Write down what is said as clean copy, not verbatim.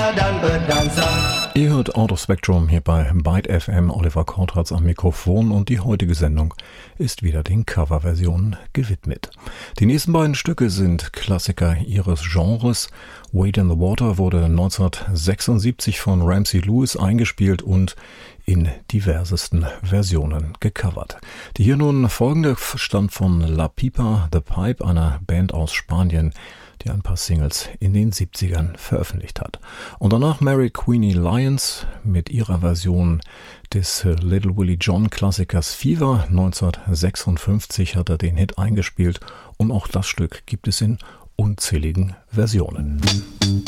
dan berdansa. Ihr hört Out of Spectrum hier bei Byte FM, Oliver Kortratz am Mikrofon und die heutige Sendung ist wieder den Coverversionen gewidmet. Die nächsten beiden Stücke sind Klassiker ihres Genres. Wade in the Water wurde 1976 von Ramsey Lewis eingespielt und in diversesten Versionen gecovert. Die hier nun folgende stammt von La Pipa The Pipe, einer Band aus Spanien, die ein paar Singles in den 70ern veröffentlicht hat. Und danach Mary Queenie Lyons mit ihrer Version des Little Willie John Klassikers Fever. 1956 hat er den Hit eingespielt und auch das Stück gibt es in unzähligen Versionen.